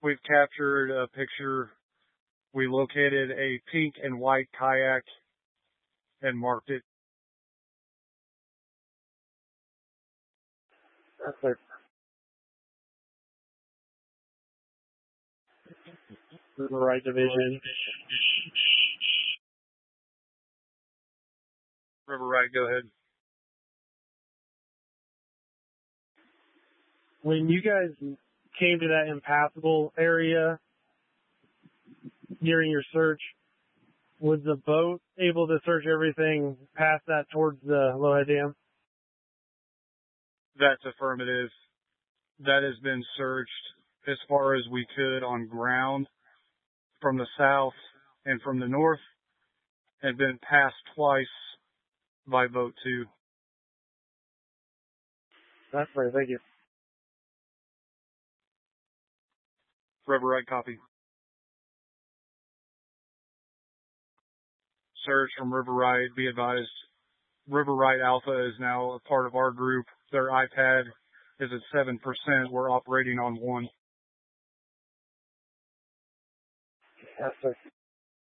We've captured a picture. We located a pink and white kayak and marked it. That's it. River Right Division. River Right, go ahead. When you guys came to that impassable area during your search, was the boat able to search everything past that towards the Lowehead Dam? That's affirmative. That has been searched as far as we could on ground from the south and from the north, and been passed twice by boat too. That's right, thank you. River Right, copy. Search from River Right. Be advised, River Right Alpha is now a part of our group. Their iPad is at 7%. We're operating on 1. Yes, sir.